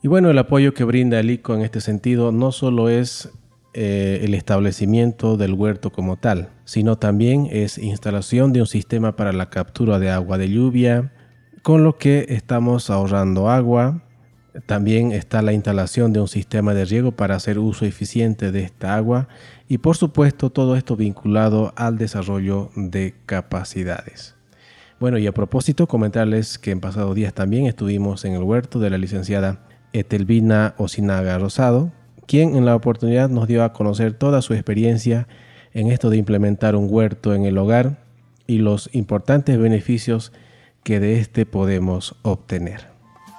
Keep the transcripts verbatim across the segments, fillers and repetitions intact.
Y bueno, el apoyo que brinda el I C O en este sentido no solo es eh, el establecimiento del huerto como tal, sino también es instalación de un sistema para la captura de agua de lluvia, con lo que estamos ahorrando agua. También está la instalación de un sistema de riego para hacer uso eficiente de esta agua y por supuesto todo esto vinculado al desarrollo de capacidades. Bueno, y a propósito, comentarles que en pasados días también estuvimos en el huerto de la licenciada Etelvina Osinaga Rosado, quien en la oportunidad nos dio a conocer toda su experiencia en esto de implementar un huerto en el hogar y los importantes beneficios que de este podemos obtener.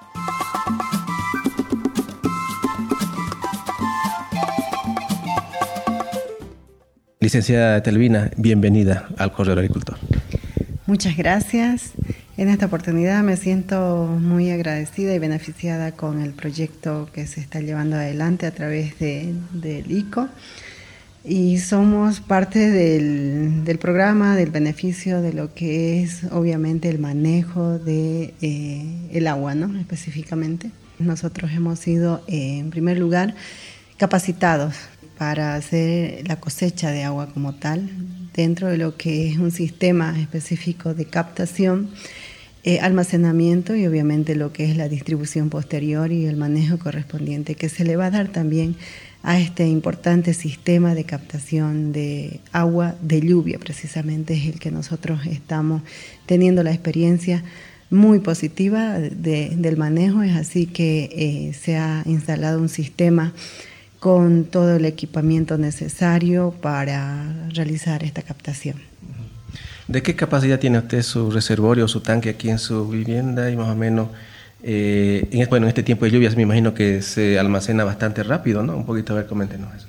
Licenciada Etelvina, bienvenida al Correo del Agricultor. Muchas gracias. En esta oportunidad me siento muy agradecida y beneficiada con el proyecto que se está llevando adelante a través de, del I C O. Y somos parte del, del programa, del beneficio de lo que es obviamente el manejo de eh, el agua, ¿no? Específicamente. Nosotros hemos sido, eh, en primer lugar, capacitados para hacer la cosecha de agua como tal, dentro de lo que es un sistema específico de captación, eh, almacenamiento y obviamente lo que es la distribución posterior y el manejo correspondiente que se le va a dar también a este importante sistema de captación de agua de lluvia. Precisamente es el que nosotros estamos teniendo la experiencia muy positiva de, del manejo. Es así que eh, se ha instalado un sistema con todo el equipamiento necesario para realizar esta captación. ¿De qué capacidad tiene usted su reservorio, su tanque aquí en su vivienda? Y más o menos, eh, en, bueno, en este tiempo de lluvias me imagino que se almacena bastante rápido, ¿no? Un poquito, a ver, coméntenos eso.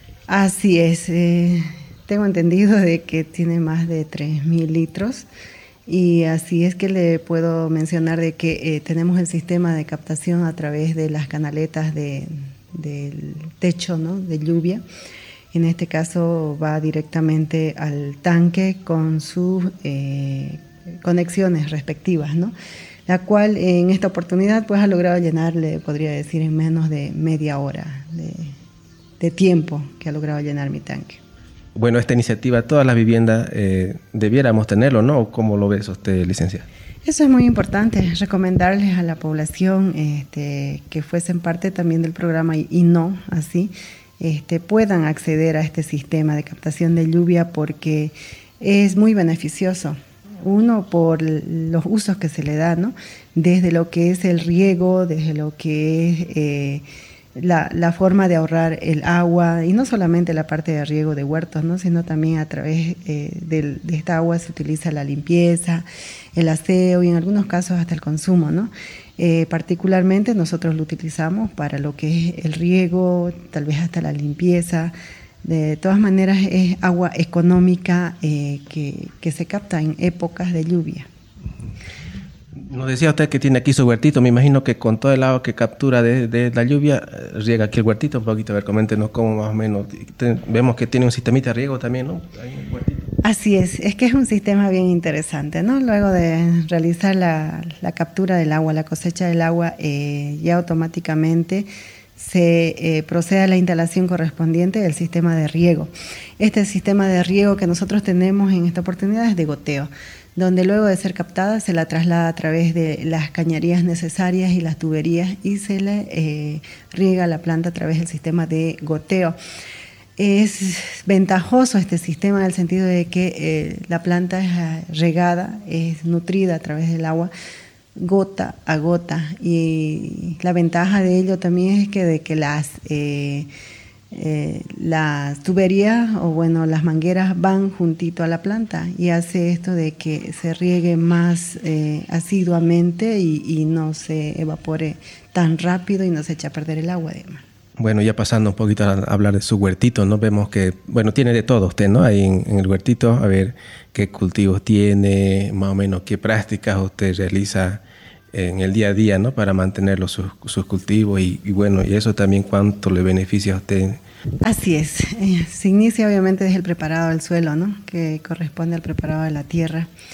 Así es. Eh, tengo entendido de que tiene más de tres mil litros. Y así es que le puedo mencionar de que eh, tenemos el sistema de captación a través de las canaletas de... del techo, ¿no? De lluvia. En este caso va directamente al tanque con sus eh, conexiones respectivas, ¿no? La cual en esta oportunidad pues ha logrado llenar, le podría decir, en menos de media hora de, de tiempo que ha logrado llenar mi tanque. Bueno, esta iniciativa, todas las viviendas eh, debiéramos tenerlo, ¿no? ¿Cómo lo ves usted, licenciada? Eso es muy importante, recomendarles a la población este, que fuesen parte también del programa y, y no así, este, puedan acceder a este sistema de captación de lluvia porque es muy beneficioso. Uno, por los usos que se le da, ¿no? Desde lo que es el riego, desde lo que es eh, la, la forma de ahorrar el agua, y no solamente la parte de riego de huertos, ¿no? Sino también a través eh, de, de esta agua se utiliza la limpieza, el aseo y en algunos casos hasta el consumo, ¿no? Eh, particularmente nosotros lo utilizamos para lo que es el riego, tal vez hasta la limpieza. De todas maneras es agua económica eh, que, que se capta en épocas de lluvia. Nos decía usted que tiene aquí su huertito. Me imagino que con todo el agua que captura de, de la lluvia, riega aquí el huertito un poquito. A ver, coméntenos cómo más o menos. Vemos que tiene un sistemita de riego también, ¿no? Ahí en el huertito. Así es, es que es un sistema bien interesante, ¿no? Luego de realizar la, la captura del agua, la cosecha del agua, eh, ya automáticamente se eh, procede a la instalación correspondiente del sistema de riego. Este sistema de riego que nosotros tenemos en esta oportunidad es de goteo, donde luego de ser captada se la traslada a través de las cañerías necesarias y las tuberías y se le eh, riega la planta a través del sistema de goteo. Es ventajoso este sistema en el sentido de que eh, la planta es regada, es nutrida a través del agua, gota a gota, y la ventaja de ello también es que de que las eh, eh, las tuberías o bueno las mangueras van juntito a la planta y hace esto de que se riegue más eh, asiduamente y, y no se evapore tan rápido y no se echa a perder el agua además. Bueno, ya pasando un poquito a hablar de su huertito, ¿no? Vemos que, bueno, tiene de todo usted, ¿no? Ahí en, en el huertito, a ver qué cultivos tiene, más o menos qué prácticas usted realiza en el día a día, ¿no? Para mantener los, sus, sus cultivos y, y, bueno, y eso también cuánto le beneficia a usted. Así es. Se inicia obviamente desde el preparado del suelo, ¿no? Que corresponde al preparado de la tierra.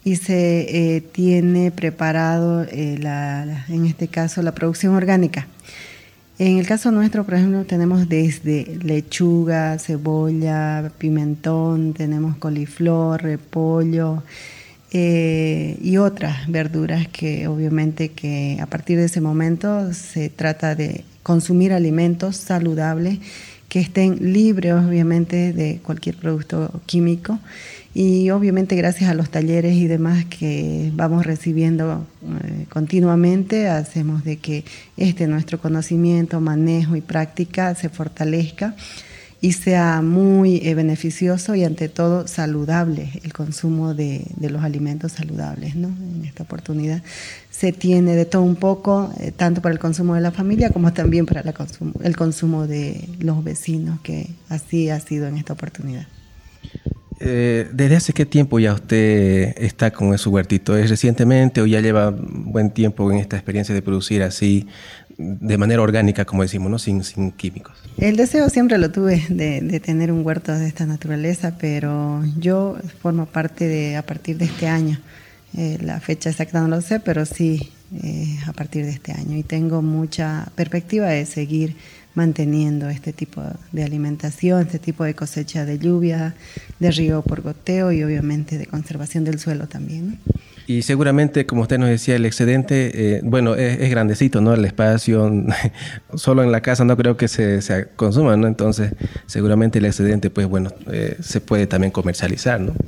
y se eh, tiene preparado, eh, la, la, en este caso, la producción orgánica. En el caso nuestro, por ejemplo, tenemos desde lechuga, cebolla, pimentón, tenemos coliflor, repollo eh, y otras verduras que obviamente que a partir de ese momento se trata de consumir alimentos saludables que estén libres obviamente de cualquier producto químico. Y obviamente gracias a los talleres y demás que vamos recibiendo eh, continuamente, hacemos de que este nuestro conocimiento, manejo y práctica se fortalezca y sea muy eh, beneficioso y ante todo saludable el consumo de, de los alimentos saludables, ¿no? En esta oportunidad se tiene de todo un poco, eh, tanto para el consumo de la familia como también para la consumo, el consumo de los vecinos, que así ha sido en esta oportunidad. Eh, ¿Desde hace qué tiempo ya usted está con su huertito? ¿Es recientemente o ya lleva buen tiempo en esta experiencia de producir así de manera orgánica, como decimos, ¿no? sin, sin químicos? El deseo siempre lo tuve de, de tener un huerto de esta naturaleza, pero yo formo parte de a partir de este año. Eh, la fecha exacta no lo sé, pero sí eh, a partir de este año. Y tengo mucha perspectiva de seguir manteniendo este tipo de alimentación, este tipo de cosecha de lluvia, de riego por goteo y obviamente de conservación del suelo también, ¿no? Y seguramente, como usted nos decía, el excedente, eh, bueno, es, es grandecito, ¿no? El espacio, solo en la casa no creo que se, se consuma, ¿no? Entonces, seguramente el excedente, pues bueno, eh, se puede también comercializar, ¿no?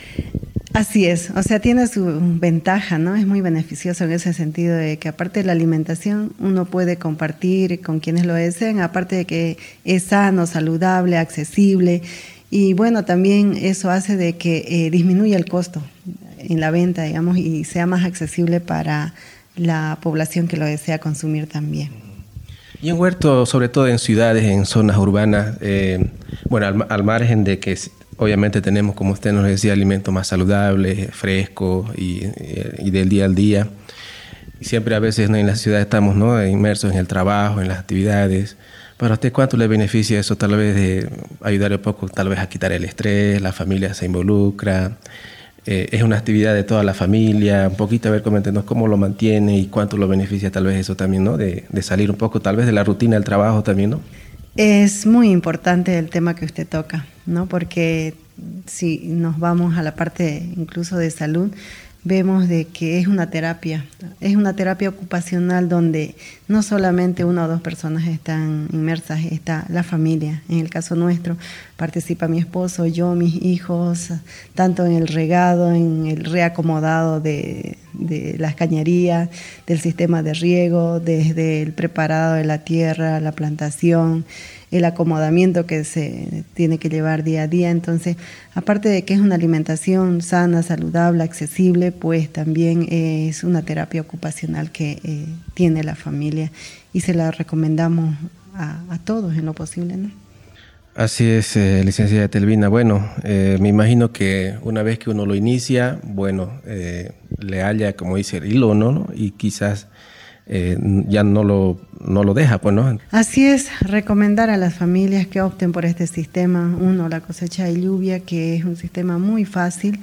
Así es, o sea, tiene su ventaja, ¿no? Es muy beneficioso en ese sentido de que aparte de la alimentación, uno puede compartir con quienes lo deseen, aparte de que es sano, saludable, accesible, y bueno, también eso hace de que eh, disminuya el costo en la venta, digamos, y sea más accesible para la población que lo desea consumir también. Y en huerto, sobre todo en ciudades, en zonas urbanas, eh, bueno, al, al margen de que obviamente tenemos, como usted nos decía, alimentos más saludables, frescos y, y del día al día. Siempre a veces, ¿no?, en la ciudad estamos, ¿no?, inmersos en el trabajo, en las actividades. ¿Para usted cuánto le beneficia eso? Tal vez de ayudar un poco, tal vez a quitar el estrés, la familia se involucra. Eh, es una actividad de toda la familia. Un poquito, a ver, coméntenos cómo lo mantiene y cuánto lo beneficia tal vez eso también, ¿no? De, de salir un poco tal vez de la rutina del trabajo también, ¿no? Es muy importante el tema que usted toca, ¿no? Porque si nos vamos a la parte incluso de salud, vemos de que es una terapia, es una terapia ocupacional donde no solamente una o dos personas están inmersas, está la familia. En el caso nuestro participa mi esposo, yo, mis hijos, tanto en el regado, en el reacomodado de, de las cañerías, del sistema de riego, desde el preparado de la tierra, la plantación, el acomodamiento que se tiene que llevar día a día. Entonces, aparte de que es una alimentación sana, saludable, accesible, pues también es una terapia ocupacional que eh, tiene la familia y se la recomendamos a, a todos en lo posible, ¿no? Así es, eh, licenciada Telvina. Bueno, eh, me imagino que una vez que uno lo inicia, bueno, eh, le halla, como dice, el hilo, ¿no? Y quizás Eh, ya no lo, no lo deja, pues, ¿no? Así es, recomendar a las familias que opten por este sistema. Uno, la cosecha de lluvia, que es un sistema muy fácil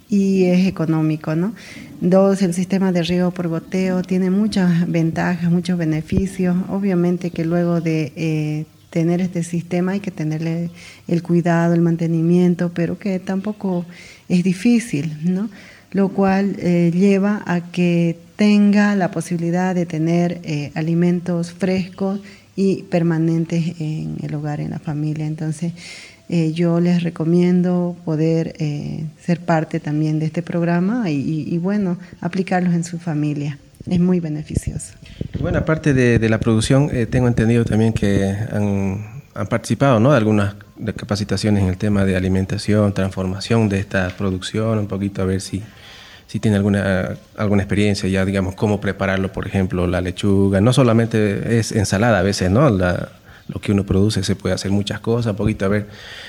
y es económico, ¿no? Dos, el sistema de riego por goteo tiene muchas ventajas, muchos beneficios. Obviamente que luego de eh, tener este sistema hay que tenerle el cuidado, el mantenimiento, pero que tampoco es difícil, ¿no? Lo cual eh, lleva a que tenga la posibilidad de tener eh, alimentos frescos y permanentes en el hogar, en la familia. Entonces, eh, yo les recomiendo poder eh, ser parte también de este programa y, y, y, bueno, aplicarlos en su familia. Es muy beneficioso. Bueno, aparte de, de la producción, eh, tengo entendido también que han, han participado, ¿no?, de algunas de capacitaciones en el tema de alimentación, transformación de esta producción, un poquito a ver si... si tiene alguna, alguna experiencia ya, digamos, cómo prepararlo, por ejemplo, la lechuga. No solamente es ensalada a veces, ¿no? La, lo que uno produce se puede hacer muchas cosas. Un poquito, a ver,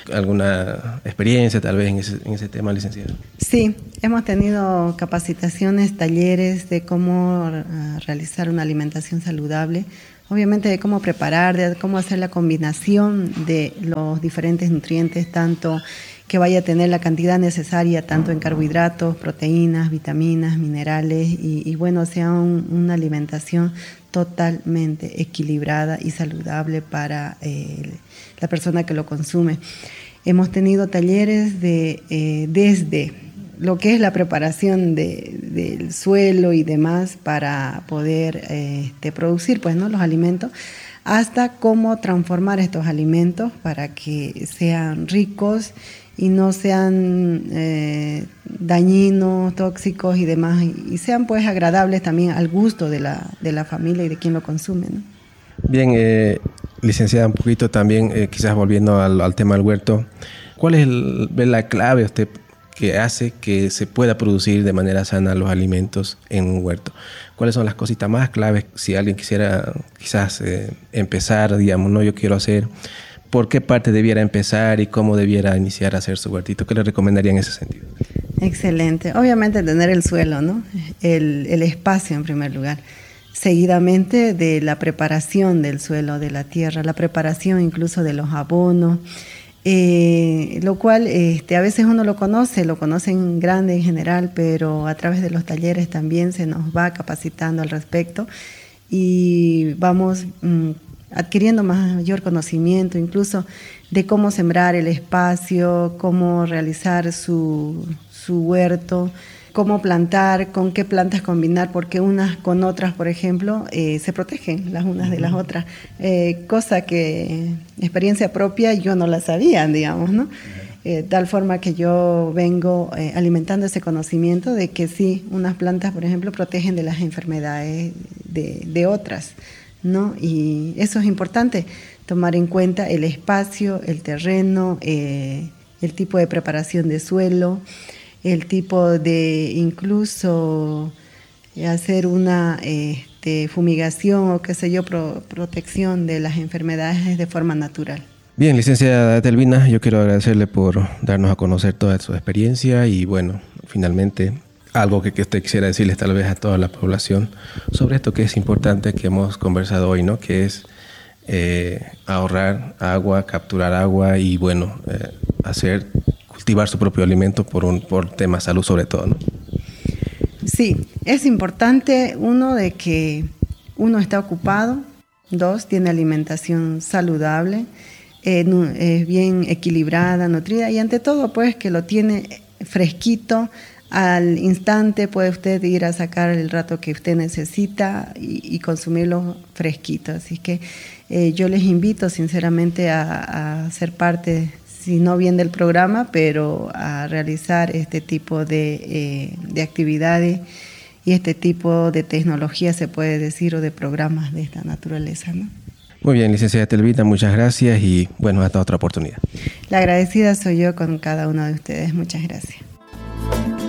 alguna experiencia tal vez en ese, en ese tema, licenciada. Sí, hemos tenido capacitaciones, talleres de cómo uh, realizar una alimentación saludable. Obviamente de cómo preparar, de cómo hacer la combinación de los diferentes nutrientes, tanto que vaya a tener la cantidad necesaria tanto en carbohidratos, proteínas, vitaminas, minerales y, y bueno, sea un, una alimentación totalmente equilibrada y saludable para eh, la persona que lo consume. Hemos tenido talleres de, eh, desde lo que es la preparación de, del suelo y demás para poder eh, de producir pues, ¿no? los alimentos, hasta cómo transformar estos alimentos para que sean ricos y no sean eh, dañinos, tóxicos y demás, y, y sean pues agradables también al gusto de la, de la familia y de quien lo consume, ¿no? Bien, eh, licenciada, un poquito también, eh, quizás volviendo al, al tema del huerto, ¿cuál es el, la clave usted que hace que se pueda producir de manera sana los alimentos en un huerto? ¿Cuáles son las cositas más claves si alguien quisiera quizás eh, empezar, digamos, no, yo quiero hacer, por qué parte debiera empezar y cómo debiera iniciar a hacer su huertito? ¿Qué le recomendaría en ese sentido? Excelente. Obviamente tener el suelo, ¿no? El, el espacio en primer lugar. Seguidamente de la preparación del suelo, de la tierra, la preparación incluso de los abonos, eh, lo cual este, a veces uno lo conoce, lo conoce en grande en general, pero a través de los talleres también se nos va capacitando al respecto y vamos mm, adquiriendo mayor conocimiento incluso de cómo sembrar el espacio, cómo realizar su, su huerto, cómo plantar, con qué plantas combinar, porque unas con otras, por ejemplo, eh, se protegen las unas de las otras, eh, cosa que experiencia propia yo no la sabía, digamos, ¿no? Eh, tal forma que yo vengo eh, alimentando ese conocimiento de que sí, unas plantas, por ejemplo, protegen de las enfermedades de, de otras, ¿no? Y eso es importante, tomar en cuenta el espacio, el terreno, eh, el tipo de preparación de suelo, el tipo de incluso hacer una este, fumigación o qué sé yo, pro, protección de las enfermedades de forma natural. Bien, licenciada Delvina, yo quiero agradecerle por darnos a conocer toda su experiencia y bueno, finalmente algo que, que usted quisiera decirles tal vez a toda la población sobre esto que es importante que hemos conversado hoy, ¿no? Que es eh, ahorrar agua, capturar agua y bueno, eh, hacer cultivar su propio alimento por un por tema de salud sobre todo, ¿no? Sí, es importante, uno, de que uno está ocupado, dos, tiene alimentación saludable, eh, es bien equilibrada, nutrida y ante todo pues que lo tiene fresquito, al instante puede usted ir a sacar el rato que usted necesita y, y consumirlo fresquito. Así que eh, yo les invito sinceramente a, a ser parte, si no bien del programa, pero a realizar este tipo de, eh, de actividades y este tipo de tecnología, se puede decir, o de programas de esta naturaleza, ¿no? Muy bien, licenciada Delvina, muchas gracias y bueno, hasta otra oportunidad. La agradecida soy yo con cada uno de ustedes. Muchas gracias.